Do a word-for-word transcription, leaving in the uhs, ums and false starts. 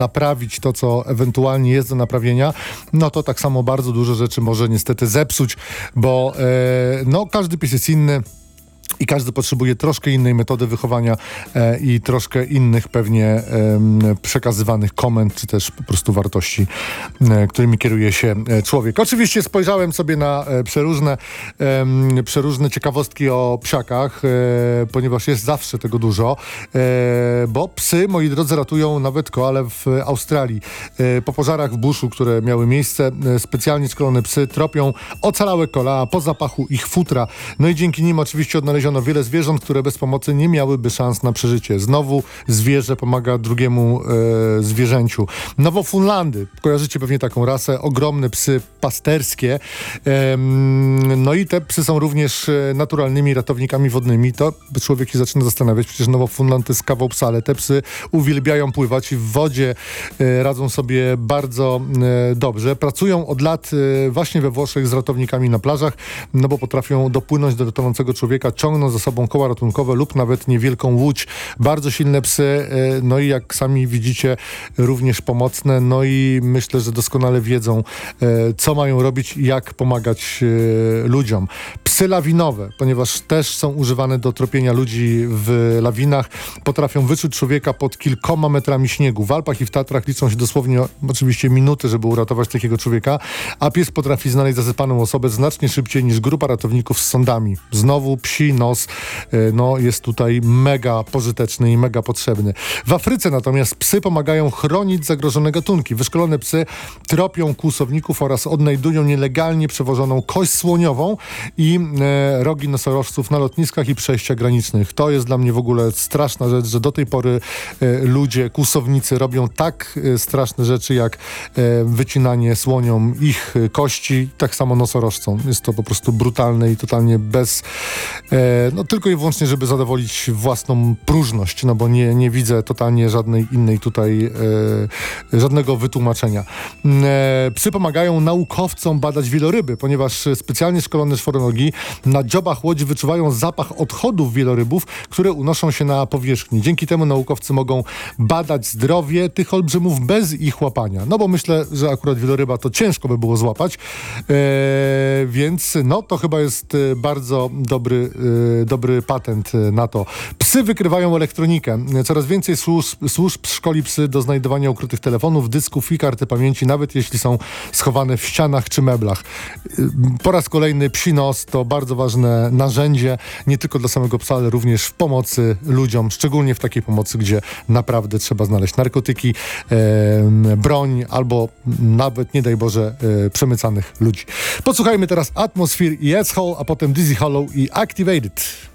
naprawić to, co ewentualnie jest do naprawienia, no to tak samo bardzo dużo rzeczy może niestety zepsuć, bo e, no każdy pies jest inny. I każdy potrzebuje troszkę innej metody wychowania e, i troszkę innych pewnie e, przekazywanych komend, czy też po prostu wartości, e, którymi kieruje się e, człowiek. Oczywiście spojrzałem sobie na e, przeróżne, e, przeróżne ciekawostki o psiakach, e, ponieważ jest zawsze tego dużo, e, bo psy, moi drodzy, ratują nawet koale w Australii. E, po pożarach w buszu, które miały miejsce, e, specjalnie szkolone psy tropią ocalałe koala po zapachu ich futra. No i dzięki nim oczywiście odnaleziono wiele zwierząt, które bez pomocy nie miałyby szans na przeżycie. Znowu zwierzę pomaga drugiemu e, zwierzęciu. Nowofunlandy, kojarzycie pewnie taką rasę, ogromne psy pasterskie. E, no i te psy są również naturalnymi ratownikami wodnymi. To człowiek się zaczyna zastanawiać, przecież Nowofunland to jest kawał psa, ale te psy uwielbiają pływać i w wodzie e, radzą sobie bardzo e, dobrze. Pracują od lat e, właśnie we Włoszech z ratownikami na plażach, no bo potrafią dopłynąć do tonącego człowieka, ciągną za sobą koła ratunkowe lub nawet niewielką łódź. Bardzo silne psy, no i jak sami widzicie, również pomocne, no i myślę, że doskonale wiedzą, co mają robić i jak pomagać ludziom. Psy lawinowe, ponieważ też są używane do tropienia ludzi w lawinach, potrafią wyczuć człowieka pod kilkoma metrami śniegu. W Alpach i w Tatrach liczą się dosłownie oczywiście minuty, żeby uratować takiego człowieka, a pies potrafi znaleźć zasypaną osobę znacznie szybciej niż grupa ratowników z sondami. Znowu psi nos no, jest tutaj mega pożyteczny i mega potrzebny. W Afryce natomiast psy pomagają chronić zagrożone gatunki. Wyszkolone psy tropią kłusowników oraz odnajdują nielegalnie przewożoną kość słoniową i e, rogi nosorożców na lotniskach i przejściach granicznych. To jest dla mnie w ogóle straszna rzecz, że do tej pory e, ludzie, kłusownicy robią tak e, straszne rzeczy jak e, wycinanie słoniom ich e, kości, tak samo nosorożcom. Jest to po prostu brutalne i totalnie bez e, no tylko i wyłącznie, żeby zadowolić własną próżność, no bo nie, nie widzę totalnie żadnej innej tutaj e, żadnego wytłumaczenia. E, psy pomagają naukowcom badać wieloryby, ponieważ specjalnie szkolone czworonogi na dziobach łodzi wyczuwają zapach odchodów wielorybów, które unoszą się na powierzchni. Dzięki temu naukowcy mogą badać zdrowie tych olbrzymów bez ich łapania. No bo myślę, że akurat wieloryba to ciężko by było złapać, e, więc no to chyba jest bardzo dobry e, dobry patent na to. Psy wykrywają elektronikę. Coraz więcej służb, służb szkoli psy do znajdowania ukrytych telefonów, dysków i karty pamięci, nawet jeśli są schowane w ścianach czy meblach. Po raz kolejny psi nos to bardzo ważne narzędzie, nie tylko dla samego psa, ale również w pomocy ludziom, szczególnie w takiej pomocy, gdzie naprawdę trzeba znaleźć narkotyki, e, broń albo nawet, nie daj Boże, e, przemycanych ludzi. Posłuchajmy teraz Atmosphere i Asshole, a potem Dizzy Hollow i Activated.